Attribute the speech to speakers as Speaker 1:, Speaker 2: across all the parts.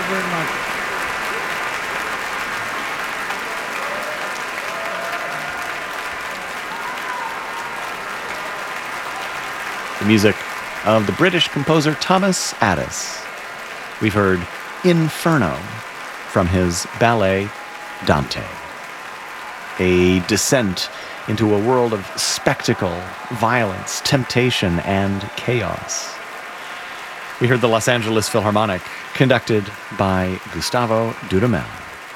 Speaker 1: very much. The music of the British composer Thomas Addis. We've heard Inferno from his ballet Dante. A descent into a world of spectacle, violence, temptation, and chaos. We heard the Los Angeles Philharmonic, conducted by Gustavo Dudamel.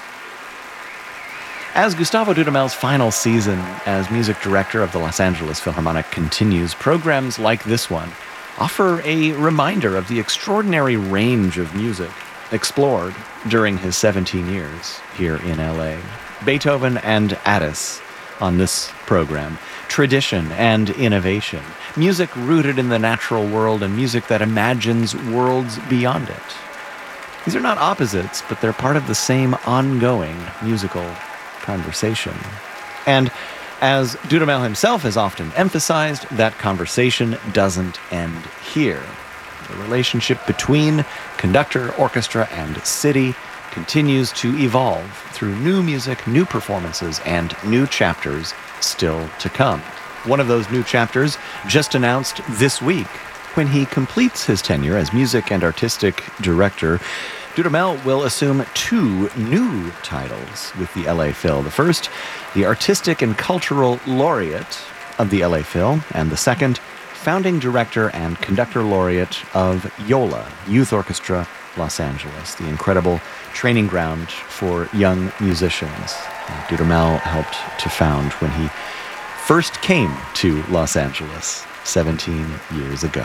Speaker 1: As Gustavo Dudamel's final season as music director of the Los Angeles Philharmonic continues, programs like this one offer a reminder of the extraordinary range of music explored during his 17 years here in LA. Beethoven and Addis on this program. Tradition and innovation. Music rooted in the natural world and music that imagines worlds beyond it. These are not opposites, but they're part of the same ongoing musical conversation. And as Dudamel himself has often emphasized, that conversation doesn't end here. The relationship between conductor, orchestra, and city continues to evolve through new music, new performances, and new chapters still to come. One of those new chapters just announced this week. When he completes his tenure as music and artistic director, Dudamel will assume 2 new titles with the LA Phil. The first, the Artistic and Cultural Laureate of the LA Phil, and the second, Founding Director and Conductor Laureate of YOLA, Youth Orchestra Los Angeles, the incredible training ground for young musicians Dudamel helped to found when he first came to Los Angeles 17 years ago.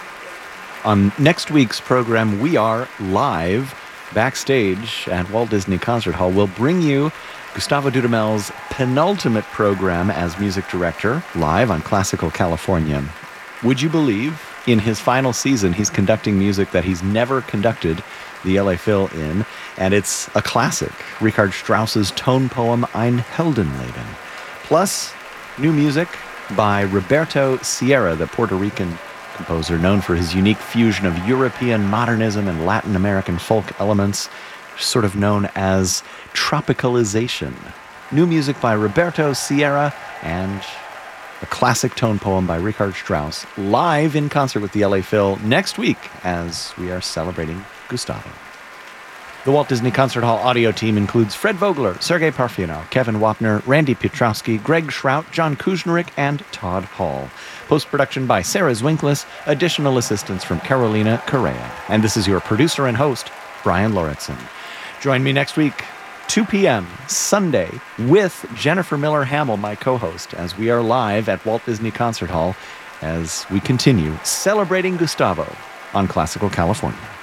Speaker 1: On next week's program, we are live backstage at Walt Disney Concert Hall. We'll bring you Gustavo Dudamel's penultimate program as music director, live on Classical California. Would you believe, in his final season, he's conducting music that he's never conducted the LA Phil in, and it's a classic, Richard Strauss's tone poem Ein Heldenleben. Plus, new music by Roberto Sierra, the Puerto Rican composer known for his unique fusion of European modernism and Latin American folk elements, sort of known as tropicalization. New music by Roberto Sierra and a classic tone poem by Richard Strauss, live in concert with the LA Phil next week as we are celebrating Gustavo. The Walt Disney Concert Hall audio team includes Fred Vogler, Sergei Parfino, Kevin Wapner, Randy Piotrowski, Greg Schrout, John Kuznick, and Todd Hall. Post-production by Sarah Zwinklis, additional assistance from Carolina Correa. And this is your producer and host, Brian Lauritsen. Join me next week, 2 p.m. Sunday, with Jennifer Miller Hamill, my co-host, as we are live at Walt Disney Concert Hall as we continue celebrating Gustavo on Classical California.